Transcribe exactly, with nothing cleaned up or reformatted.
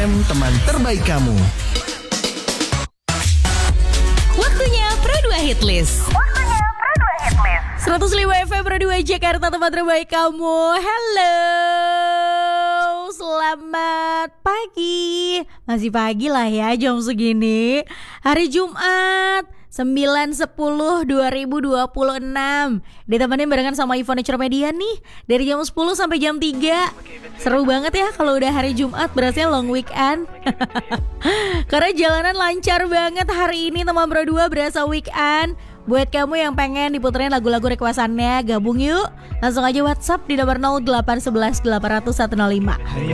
M, teman terbaik kamu. Waktunya Pro dua Hitlist. Waktunya Pro dua Hitlist. seratus lima F M Pro dua Jakarta, tempat terbaik kamu. Halo, selamat pagi. Masih pagi lah ya jam segini. Hari Jumat sembilan sepuluh dua ribu dua puluh enam. Ditemenin barengan sama Ivone Media nih dari jam sepuluh sampai jam tiga. Seru banget ya kalau udah hari Jumat, berarti long weekend. Karena jalanan lancar banget hari ini, teman Pro dua berasa weekend. Buat kamu yang pengen diputerin lagu-lagu requestannya, gabung yuk. Langsung aja WhatsApp di nomor nol delapan satu satu delapan nol satu nol lima.